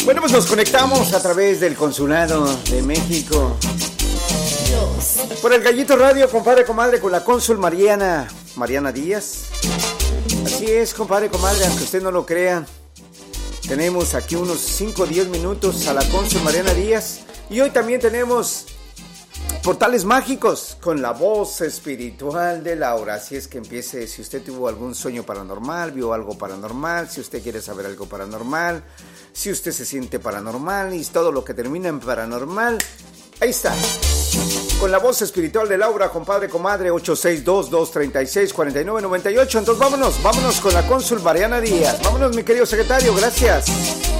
Bueno, pues nos conectamos a través del Consulado de México. Por el Gallito Radio, compadre, comadre, con la cónsul Mariana Díaz. Así es, compadre, comadre, aunque usted no lo crea. Tenemos aquí unos 5 o 10 minutos a la cónsul Mariana Díaz. Y hoy también tenemos Portales Mágicos con la voz espiritual de Laura. Así es que empiece, si usted tuvo algún sueño paranormal, vio algo paranormal, si usted quiere saber algo paranormal, si usted se siente paranormal y todo lo que termina en paranormal, ahí está. Con la voz espiritual de Laura, compadre, comadre, 862-236-4998. Entonces vámonos con la cónsul Mariana Díaz. Vámonos, mi querido secretario, gracias.